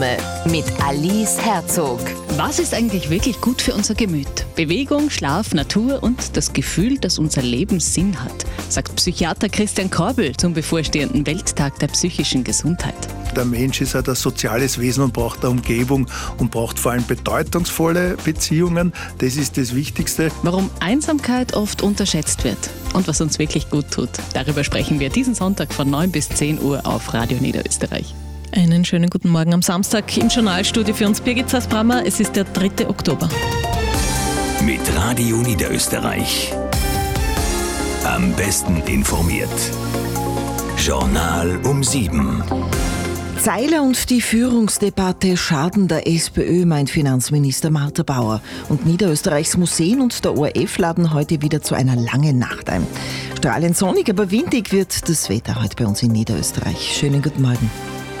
mit Alice Herzog. Was ist eigentlich wirklich gut für unser Gemüt? Bewegung, Schlaf, Natur und das Gefühl, dass unser Leben Sinn hat, sagt Psychiater Christian Korbel zum bevorstehenden Welttag der psychischen Gesundheit. Der Mensch ist halt ein soziales Wesen und braucht eine Umgebung und braucht vor allem bedeutungsvolle Beziehungen. Das ist das Wichtigste. Warum Einsamkeit oft unterschätzt wird und was uns wirklich gut tut. Darüber sprechen wir diesen Sonntag von 9 bis 10 Uhr auf Radio Niederösterreich. Einen schönen guten Morgen am Samstag im Journalstudio für uns Birgit Sass-Brammer. Es ist der 3. Oktober. Mit Radio Niederösterreich. Am besten informiert. Journal um 7. Zeiler und die Führungsdebatte schaden der SPÖ, meint Finanzminister Martha Bauer. Und Niederösterreichs Museen und der ORF laden heute wieder zu einer langen Nacht ein. Strahlend sonnig, aber windig wird das Wetter heute bei uns in Niederösterreich. Schönen guten Morgen.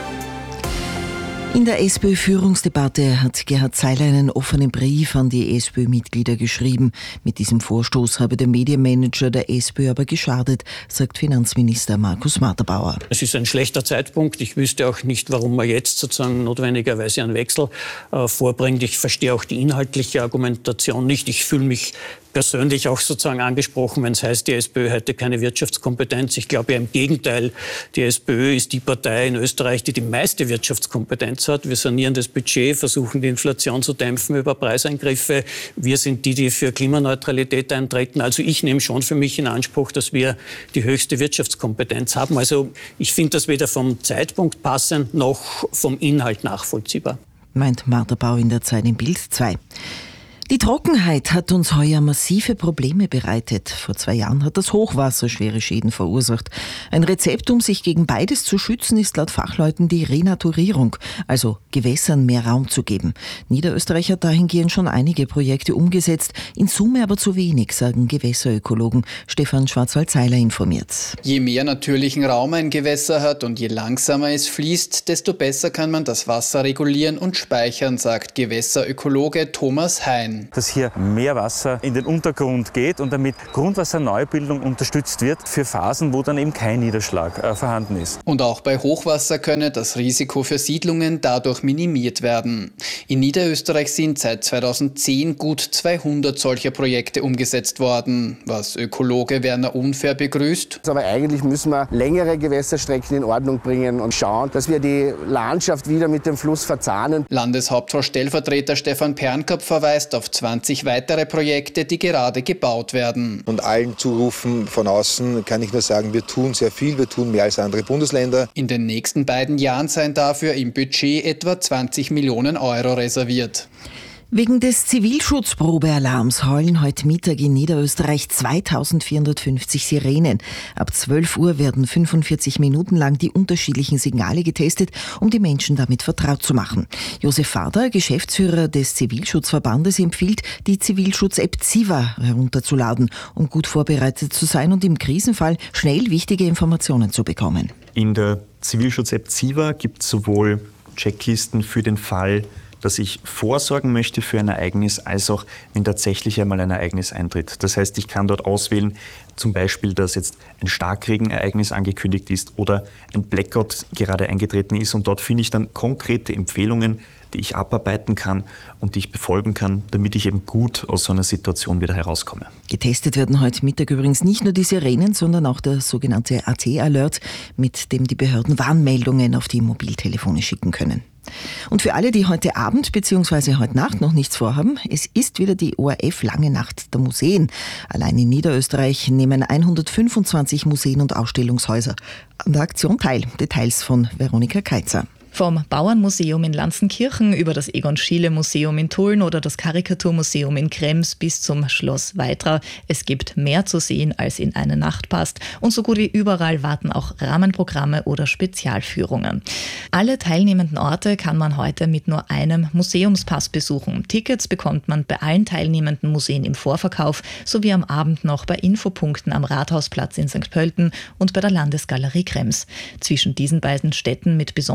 In der SPÖ-Führungsdebatte hat Gerhard Zeiler einen offenen Brief an die SPÖ-Mitglieder geschrieben. Mit diesem Vorstoß habe der Medienmanager der SPÖ aber geschadet, sagt Finanzminister Markus Matterbauer. Es ist ein schlechter Zeitpunkt. Ich wüsste auch nicht, warum man jetzt sozusagen notwendigerweise einen Wechsel vorbringt. Ich verstehe auch die inhaltliche Argumentation nicht. Ich fühle mich persönlich auch sozusagen angesprochen, wenn es heißt, die SPÖ hätte keine Wirtschaftskompetenz. Ich glaube ja im Gegenteil, die SPÖ ist die Partei in Österreich, die die meiste Wirtschaftskompetenz hat. Wir sanieren das Budget, versuchen die Inflation zu dämpfen über Preiseingriffe. Wir sind die, die für Klimaneutralität eintreten. Also ich nehme schon für mich in Anspruch, dass wir die höchste Wirtschaftskompetenz haben. Also ich finde das weder vom Zeitpunkt passend noch vom Inhalt nachvollziehbar. Meint Martha Bauer in der Zeit im Bild 2. Die Trockenheit hat uns heuer massive Probleme bereitet. Vor 2 Jahren hat das Hochwasser schwere Schäden verursacht. Ein Rezept, um sich gegen beides zu schützen, ist laut Fachleuten die Renaturierung, also Gewässern mehr Raum zu geben. Niederösterreich hat dahingehend schon einige Projekte umgesetzt, in Summe aber zu wenig, sagen Gewässerökologen. Stefan Schwarzwald-Zeiler informiert. Je mehr natürlichen Raum ein Gewässer hat und je langsamer es fließt, desto besser kann man das Wasser regulieren und speichern, sagt Gewässerökologe Thomas Hein. Dass hier mehr Wasser in den Untergrund geht und damit Grundwasserneubildung unterstützt wird für Phasen, wo dann eben kein Niederschlag vorhanden ist. Und auch bei Hochwasser könne das Risiko für Siedlungen dadurch minimiert werden. In Niederösterreich sind seit 2010 gut 200 solcher Projekte umgesetzt worden, was Ökologe Werner Unfair begrüßt. Aber eigentlich müssen wir längere Gewässerstrecken in Ordnung bringen und schauen, dass wir die Landschaft wieder mit dem Fluss verzahnen. Landeshauptfrau-Stellvertreter Stefan Pernkop verweist auf 20 weitere Projekte, die gerade gebaut werden. Und allen Zurufen von außen kann ich nur sagen, wir tun sehr viel, wir tun mehr als andere Bundesländer. In den nächsten beiden Jahren seien dafür im Budget etwa 20 Millionen Euro reserviert. Wegen des Zivilschutzprobealarms heulen heute Mittag in Niederösterreich 2450 Sirenen. Ab 12 Uhr werden 45 Minuten lang die unterschiedlichen Signale getestet, um die Menschen damit vertraut zu machen. Josef Fader, Geschäftsführer des Zivilschutzverbandes, empfiehlt, die Zivilschutz-App Ziva herunterzuladen, um gut vorbereitet zu sein und im Krisenfall schnell wichtige Informationen zu bekommen. In der Zivilschutz-App Ziva gibt es sowohl Checklisten für den Fall, dass ich vorsorgen möchte für ein Ereignis, als auch, wenn tatsächlich einmal ein Ereignis eintritt. Das heißt, ich kann dort auswählen, zum Beispiel, dass jetzt ein Starkregenereignis angekündigt ist oder ein Blackout gerade eingetreten ist. Und dort finde ich dann konkrete Empfehlungen, die ich abarbeiten kann und die ich befolgen kann, damit ich eben gut aus so einer Situation wieder herauskomme. Getestet werden heute Mittag übrigens nicht nur die Sirenen, sondern auch der sogenannte AT-Alert, mit dem die Behörden Warnmeldungen auf die Mobiltelefone schicken können. Und für alle, die heute Abend bzw. heute Nacht noch nichts vorhaben, es ist wieder die ORF Lange Nacht der Museen. Allein in Niederösterreich nehmen 125 Museen und Ausstellungshäuser an der Aktion teil. Details von Veronika Keitzer. Vom Bauernmuseum in Lanzenkirchen über das Egon-Schiele-Museum in Tulln oder das Karikaturmuseum in Krems bis zum Schloss Weitra. Es gibt mehr zu sehen, als in eine Nacht passt. Und so gut wie überall warten auch Rahmenprogramme oder Spezialführungen. Alle teilnehmenden Orte kann man heute mit nur einem Museumspass besuchen. Tickets bekommt man bei allen teilnehmenden Museen im Vorverkauf sowie am Abend noch bei Infopunkten am Rathausplatz in St. Pölten und bei der Landesgalerie Krems. Zwischen diesen beiden Städten mit besonders hoher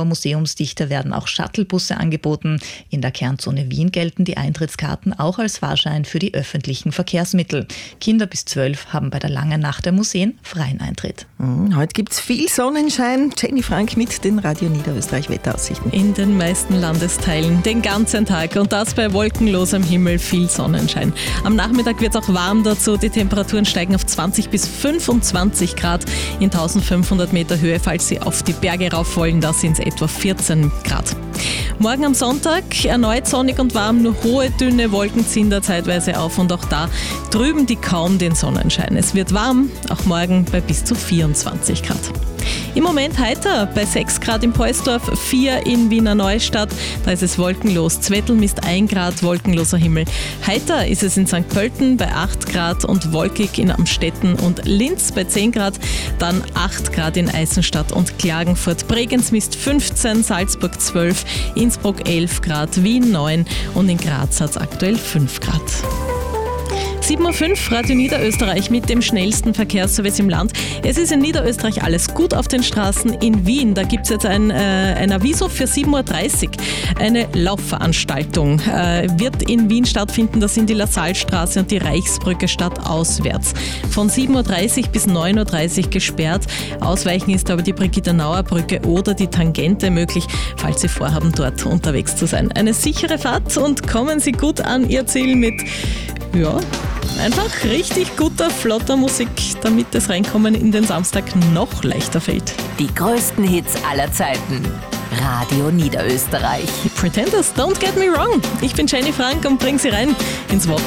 Museumsdichte werden auch Shuttlebusse angeboten. In der Kernzone Wien gelten die Eintrittskarten auch als Fahrschein für die öffentlichen Verkehrsmittel. Kinder bis 12 haben bei der Langen Nacht der Museen freien Eintritt. Heute gibt es viel Sonnenschein. Jenny Frank mit den Radio Niederösterreich Wetteraussichten. In den meisten Landesteilen den ganzen Tag und das bei wolkenlosem Himmel, viel Sonnenschein. Am Nachmittag wird es auch warm dazu. Die Temperaturen steigen auf 20 bis 25 Grad in 1500 Meter Höhe. Falls Sie auf die Berge rauf wollen, da sind es etwa 14 Grad. Morgen am Sonntag erneut sonnig und warm, nur hohe, dünne Wolken ziehen da zeitweise auf und auch da trüben die kaum den Sonnenschein. Es wird warm, auch morgen bei bis zu 24 Grad. Im Moment heiter, bei 6 Grad in Poelsdorf, 4 in Wiener Neustadt, da ist es wolkenlos. Zwettl misst 1 Grad, wolkenloser Himmel. Heiter ist es in St. Pölten bei 8 Grad und wolkig in Amstetten und Linz bei 10 Grad, dann 8 Grad in Eisenstadt und Klagenfurt. Bregenz misst 15, Salzburg 12, Innsbruck 11 Grad, Wien 9 und in Graz hat es aktuell 5 Grad. 7.05 Uhr, Radio Niederösterreich mit dem schnellsten Verkehrsservice im Land. Es ist in Niederösterreich alles gut auf den Straßen. In Wien, da gibt es jetzt ein Aviso für 7.30 Uhr. Eine Laufveranstaltung wird in Wien stattfinden. Das sind die LaSallestraße und die Reichsbrücke stadtauswärts. Von 7.30 Uhr bis 9.30 Uhr gesperrt. Ausweichen ist aber die Brigitte-Nauer-Brücke oder die Tangente möglich, falls Sie vorhaben, dort unterwegs zu sein. Eine sichere Fahrt und kommen Sie gut an Ihr Ziel mit einfach richtig guter, flotter Musik, damit das Reinkommen in den Samstag noch leichter fällt. Die größten Hits aller Zeiten. Radio Niederösterreich. Pretenders, don't get me wrong. Ich bin Jenny Frank und bring Sie rein ins Wochenende.